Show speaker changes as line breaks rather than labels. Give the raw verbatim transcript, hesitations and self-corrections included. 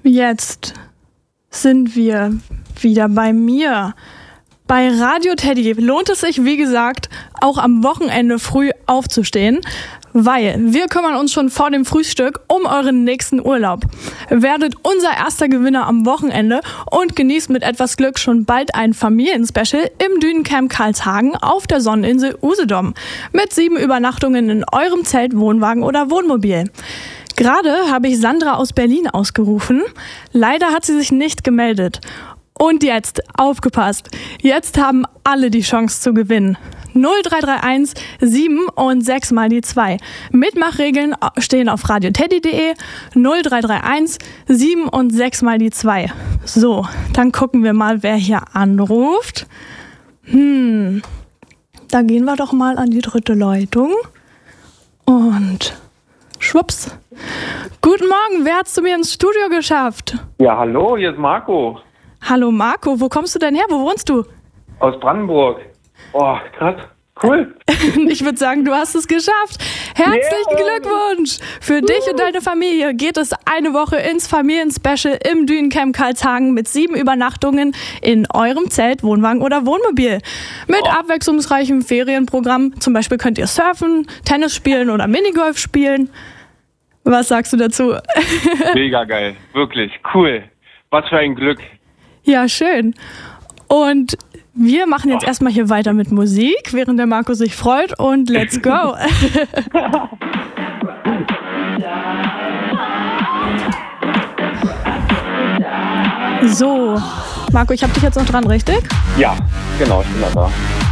Jetzt sind wir wieder bei mir. Bei Radio Teddy lohnt es sich, wie gesagt, auch am Wochenende früh aufzustehen, weil wir kümmern uns schon vor dem Frühstück um euren nächsten Urlaub. Werdet unser erster Gewinner am Wochenende und genießt mit etwas Glück schon bald ein Familienspecial im Dünencamp Karlshagen auf der Sonneninsel Usedom mit sieben Übernachtungen in eurem Zelt, Wohnwagen oder Wohnmobil. Gerade habe ich Sandra aus Berlin ausgerufen. Leider hat sie sich nicht gemeldet. Und jetzt, aufgepasst, jetzt haben alle die Chance zu gewinnen. null drei drei eins sieben und sechs mal die zwei. Mitmachregeln stehen auf radioteddy punkt de, null drei drei eins sieben und sechs mal die zwei. So, dann gucken wir mal, wer hier anruft. Hm, da gehen wir doch mal an die dritte Leitung. Und schwupps. Guten Morgen, wer hat's zu mir ins Studio geschafft?
Ja, hallo, hier ist Marco.
Hallo Marco, wo kommst du denn her? Wo wohnst du?
Aus Brandenburg. Oh, krass. Cool.
Ich würde sagen, du hast es geschafft. Herzlichen yeah. Glückwunsch! Für uh. dich und deine Familie geht es eine Woche ins Familienspecial im Dünencamp Karlshagen mit sieben Übernachtungen in eurem Zelt, Wohnwagen oder Wohnmobil. Mit oh. abwechslungsreichem Ferienprogramm. Zum Beispiel könnt ihr surfen, Tennis spielen oder Minigolf spielen. Was sagst du dazu?
Mega geil. Wirklich. Cool. Was für ein Glück.
Ja, schön. Und wir machen jetzt oh. erstmal hier weiter mit Musik, während der Marco sich freut, und let's go. So, Marco, ich habe dich jetzt noch dran, richtig?
Ja, genau, ich bin da.